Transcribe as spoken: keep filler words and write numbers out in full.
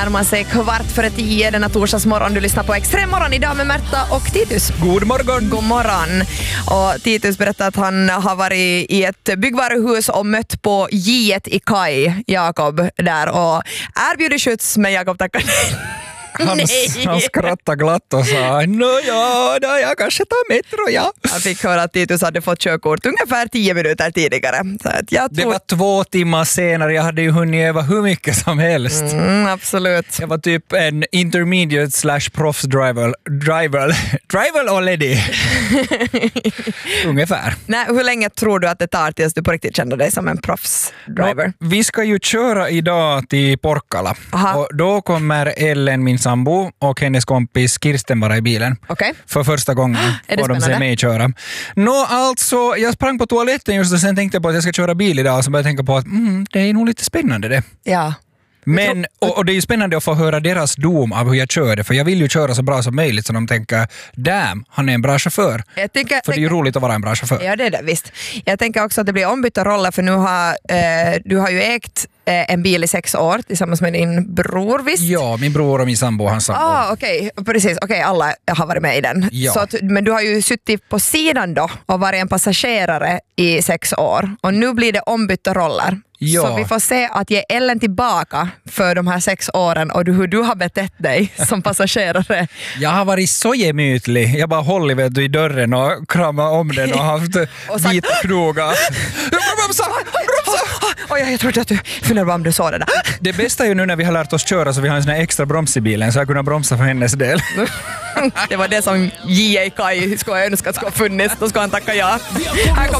Närmar sig kvart före tio denna torsdagsmorgon. Du lyssnar på Extremmorgon idag med Märta och Titus. God morgon! God morgon. Och Titus berättar att han har varit i ett byggvaruhus och mött på J ett i Kaj, Jakob, där och erbjuder skjuts, men Jakob tackar Han, han skrattade glatt och sa Nåja, då jag kanske tar metro, ja. Han fick höra att Titus hade fått körkort ungefär tio minuter tidigare. Så att jag Det tror... var två timmar senare, jag hade ju hunnit öva hur mycket som helst. Mm, absolut. Jag var typ en intermediate slash proffs driver. Driver, driver already. Ungefär. Nej, hur länge tror du att det tar tills du på riktigt känner dig som en proffsdriver? No, vi ska ju köra idag till Porkkala. Aha. Och då kommer Ellen, min sambo, och hennes kompis Kirsten vara i bilen. Okej. För första gången. Är det och de ser spännande? mig köra. Nå, alltså, jag sprang på toaletten just och sen tänkte jag på att jag ska köra bil idag och så började jag tänka på att mm, det är nog lite spännande det. Ja. Men, och, och det är ju spännande att få höra deras dom av hur jag kör det, för jag vill ju köra så bra som möjligt så de tänker, damn, han är en bra chaufför. Jag tänker, För det är ju roligt att vara en bra chaufför. Ja, det är det, visst. Jag tänker också att det blir ombytta roller, för nu har eh, du har ju ägt eh, en bil i sex år tillsammans med din bror, visst? Ja, min bror och min sambo, hans sambo. Ah, okej, okay. Precis. Okej, okay, alla har varit med i den. Ja. Så att, men du har ju suttit på sidan då och varit en passagerare i sex år. Och nu blir det ombytta roller. Ja. Så vi får se att ge Ellen tillbaka för de här sex åren och hur du har betett dig som passagerare. Jag har varit så gemytlig. Jag bara hållit vet du, i dörren och kramat om den och haft och vita knogar. Bromsa! Bromsa! Oj, jag trodde att du funderade på om du såg det där. Det bästa är ju nu när vi har lärt oss köra så vi har en sån här extra broms i bilen så jag kunde bromsa för hennes del. Det var det som J A. Kai skulle önska att skulle ha funnits. Då ska han tacka ja. Här kommer